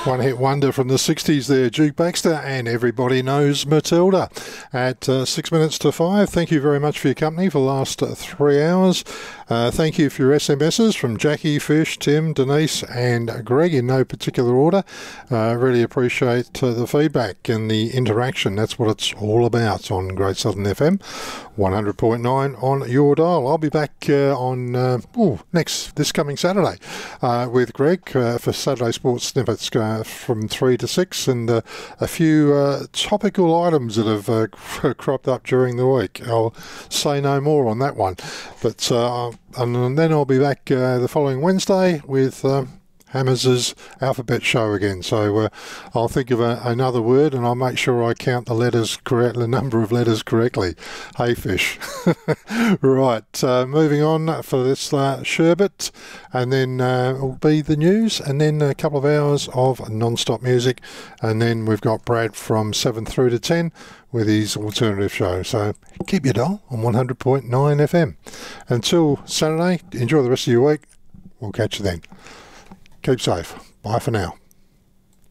One hit wonder from the 60s there, Duke Baxter, and Everybody Knows Matilda. At 6 minutes to 5, thank you very much for your company for the last 3 hours. Thank you for your SMSs from Jackie, Fish, Tim, Denise and Greg in no particular order. Really appreciate the feedback and the interaction. That's what it's all about on Great Southern FM 100.9 on your dial. I'll be back on this coming Saturday with Greg for Saturday Sports Snippets from 3 to 6 and a few topical items that have cropped up during the week. I'll say no more on that one. But and then I'll be back the following Wednesday with Hammers' Alphabet Show again. So I'll think of another word and I'll make sure I count the letters correct, the number of letters correctly. Hey, Fish. Right, moving on for this sherbet, and then will be the news, and then a couple of hours of non-stop music, and then we've got Brad from 7 through to 10 with his alternative show. So keep your dial on 100.9 FM. Until Saturday, enjoy the rest of your week. We'll catch you then. Keep safe. Bye for now.